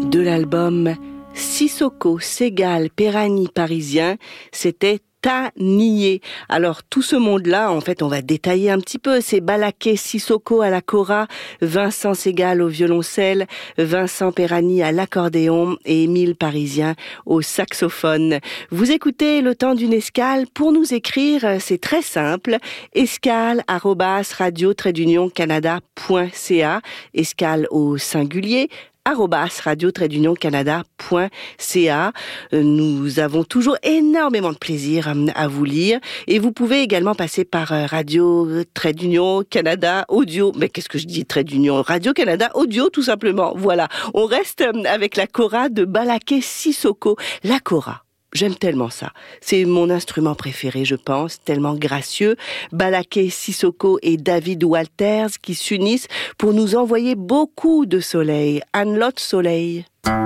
de l'album Sissoko, Ségale, Perani parisien, c'était Tanié. Alors tout ce monde-là, en fait, on va détailler un petit peu. C'est Balaké Sissoko à la kora, Vincent Ségale au violoncelle, Vincent Perani à l'accordéon et Émile Parisien au saxophone. Vous écoutez Le Temps d'une escale. Pour nous écrire, c'est très simple. escale@radio-canada.ca, escale au singulier, @radio-canada.ca. Nous avons toujours énormément de plaisir à vous lire et vous pouvez également passer par Radio-Canada Audio. Mais qu'est-ce que je dis Radio-Canada Audio tout simplement. Voilà, on reste avec la kora de Balaké Sissoko. La kora, j'aime tellement ça. C'est mon instrument préféré, je pense, tellement gracieux. Balaké Sissoko et David Walters qui s'unissent pour nous envoyer beaucoup de soleil. Anne-Lotte Soleil.